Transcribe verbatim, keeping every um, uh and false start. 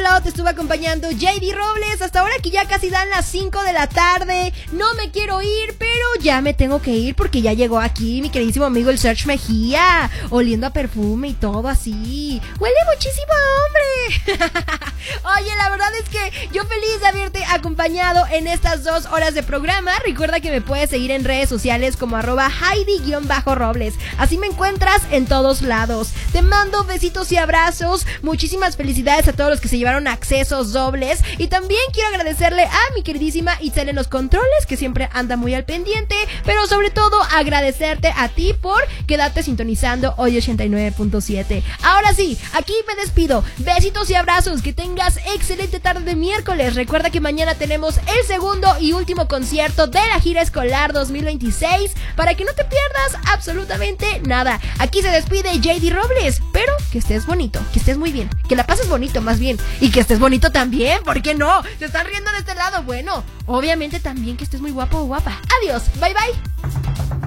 lado te estuve acompañando J D Robles. Hasta ahora que ya casi dan las cinco de la tarde. No me quiero ir, pero ya me tengo que ir porque ya llegó aquí mi queridísimo amigo el Serge Mejía, oliendo a perfume y todo así. Huele muchísimo, hombre. Oye, la verdad es que yo feliz de haberte acompañado en estas dos horas de programa. Recuerda que me puedes seguir en redes sociales como arroba Heidi-Robles. Así me encuentras en todos lados. Te mando besitos y abrazos. Muchísimas felicidades a todos los que se llevaron accesos dobles. Y también quiero agradecerle a mi queridísima Itzel en los controles, que siempre anda muy al pendiente. Pero sobre todo agradecerte a ti por quedarte sintonizando hoy ochenta y nueve punto siete. Ahora sí, aquí me despido. Besitos y abrazos. Que tengas excelente tarde de miércoles. Recuerda que mañana tenemos el segundo y último concierto de la gira escolar dos mil veintiséis, para que no te pierdas absolutamente nada. Aquí se despide J D Robles, pero que estés bonito, que estés muy bien, que la pases bonito más bien, y que estés bonito también, ¿por qué no? Se están riendo de este lado, bueno, obviamente también que estés muy guapo o guapa. Adiós, bye bye.